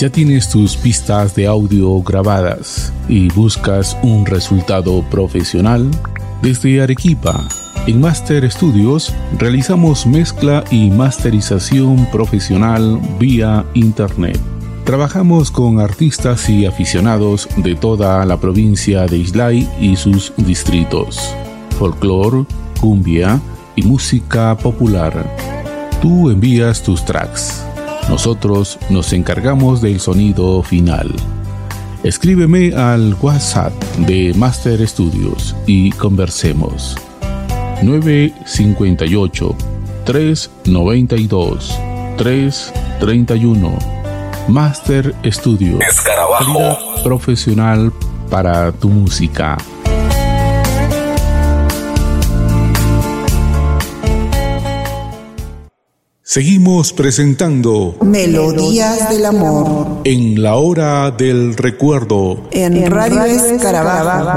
Ya tienes tus pistas de audio grabadas y buscas un resultado profesional. Desde Arequipa, en Master Studios, realizamos mezcla y masterización profesional vía internet. Trabajamos con artistas y aficionados de toda la provincia de Islay y sus distritos. Folclore, cumbia y música popular. Tú envías tus tracks. Nosotros nos encargamos del sonido final. Escríbeme al WhatsApp de Master Studios y conversemos. 958 392 331. Master Studios. Calidad profesional para tu música. Seguimos presentando Melodías del Amor en la hora del recuerdo en Radio Escarabajo.